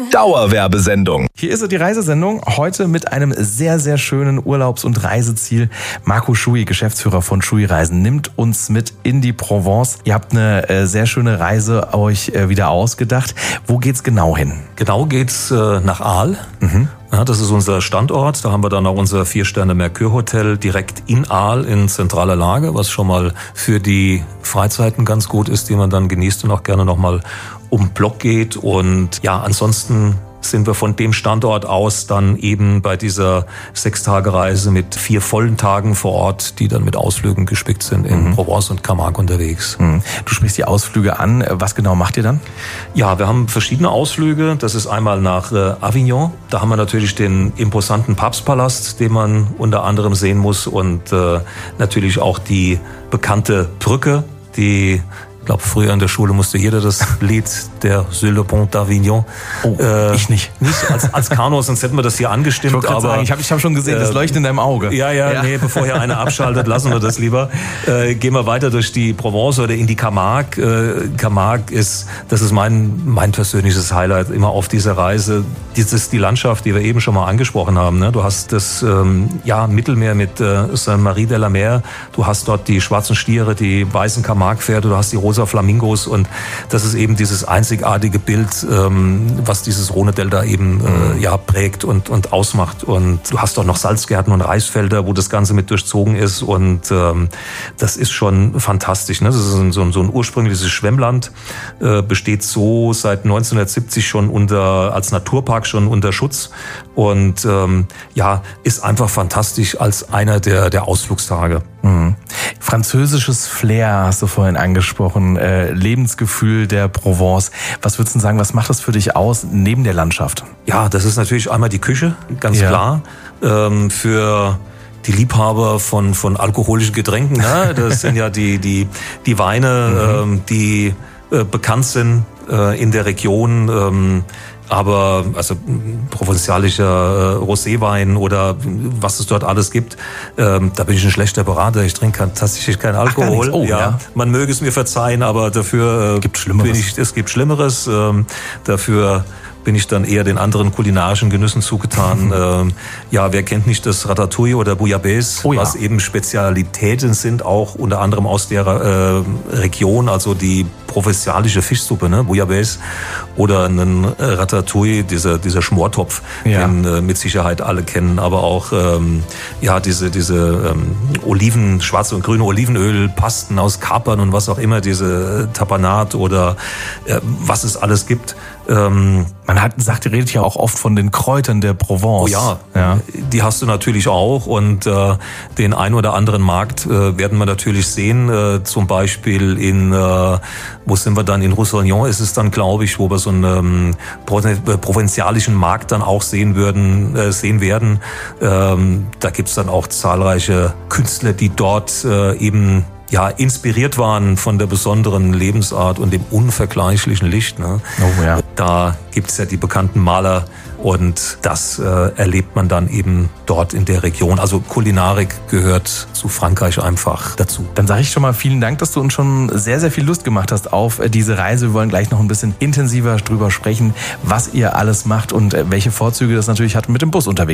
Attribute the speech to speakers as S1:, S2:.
S1: Dauerwerbesendung.
S2: Hier ist die Reisesendung, heute mit einem sehr, sehr schönen Urlaubs- und Reiseziel. Marco Schui, Geschäftsführer von Schui Reisen, nimmt uns mit in die Provence. Ihr habt eine sehr schöne Reise euch wieder ausgedacht. Wo geht's genau hin?
S3: Genau geht's nach Arles. Ja, das ist unser Standort. Da haben wir dann auch unser 4-Sterne-Mercure-Hotel direkt in Arles in zentraler Lage, was schon mal für die Freizeiten ganz gut ist, die man dann genießt und auch gerne nochmal um Block geht. Und ja, ansonsten sind wir von dem Standort aus dann eben bei dieser 6-Tage-Reise mit 4 vollen Tagen vor Ort, die dann mit Ausflügen gespickt sind in Provence und Camargue unterwegs.
S2: Du sprichst die Ausflüge an. Was genau macht ihr dann?
S3: Ja, wir haben verschiedene Ausflüge. Das ist einmal nach Avignon. Da haben wir natürlich den imposanten Papstpalast, den man unter anderem sehen muss, und natürlich auch die bekannte Brücke, die, ich glaube, früher in der Schule musste jeder das Lied der Sur le Pont d'Avignon.
S2: Oh, ich nicht.
S3: Nicht als Kanu, sonst hätten wir das hier angestimmt.
S2: Ich aber
S3: sagen,
S2: ich hab schon gesehen, das Leuchten in deinem Auge.
S3: Ja. Nee, bevor hier einer abschaltet, lassen wir das lieber. Gehen wir weiter durch die Provence oder in die Camargue. Camargue ist mein persönliches Highlight immer auf dieser Reise. Das ist die Landschaft, die wir eben schon mal angesprochen haben. Ne? Du hast das Mittelmeer mit Saint-Marie-de-la-Mer. Du hast dort die schwarzen Stiere, die weißen Camargue-Pferde, du hast die rosa Flamingos, und das ist eben dieses einzigartige Bild, was dieses Rhone-Delta eben prägt und ausmacht. Und du hast dort noch Salzgärten und Reisfelder, wo das Ganze mit durchzogen ist, und das ist schon fantastisch. Ne? Das ist so ein ursprüngliches Schwemmland, besteht so seit 1970 schon als Naturpark schon unter Schutz, und ist einfach fantastisch als einer der Ausflugstage.
S2: Französisches Flair hast du vorhin angesprochen, Lebensgefühl der Provence. Was würdest du sagen, was macht das für dich aus, neben der Landschaft?
S3: Ja, das ist natürlich einmal die Küche, ganz klar. Für die Liebhaber von alkoholischen Getränken, ne? Das sind ja die Weine, die bekannt sind in der Region. Aber also provinzialischer Roséwein oder was es dort alles gibt, da bin ich ein schlechter Berater. Ich trinke tatsächlich keinen Alkohol. Man möge es mir verzeihen, aber dafür es gibt Schlimmeres. Dafür bin ich dann eher den anderen kulinarischen Genüssen zugetan. Wer kennt nicht das Ratatouille oder Bouillabaisse, was eben Spezialitäten sind, auch unter anderem aus der Region, also die provinzialische Fischsuppe, ne? Bouillabaisse, oder einen Ratatouille, dieser Schmortopf, den mit Sicherheit alle kennen, aber auch diese Oliven, schwarze und grüne Olivenöl, Pasten aus Kapern und was auch immer, diese Tapenade oder was es alles gibt.
S2: Redet ja auch oft von den Kräutern der Provence.
S3: Oh ja, die hast du natürlich auch, und den ein oder anderen Markt werden wir natürlich sehen. Zum Beispiel wo sind wir dann? In Roussillon ist es dann, glaube ich, wo wir so einen provinzialischen Markt dann auch sehen werden. Da gibt's dann auch zahlreiche Künstler, die dort eben inspiriert waren von der besonderen Lebensart und dem unvergleichlichen Licht. Ne?
S2: Oh ja.
S3: Da gibt's ja die bekannten Maler, und das erlebt man dann eben dort in der Region. Also Kulinarik gehört zu Frankreich einfach dazu.
S2: Dann sage ich schon mal vielen Dank, dass du uns schon sehr, sehr viel Lust gemacht hast auf diese Reise. Wir wollen gleich noch ein bisschen intensiver drüber sprechen, was ihr alles macht und welche Vorzüge das natürlich hat, mit dem Bus unterwegs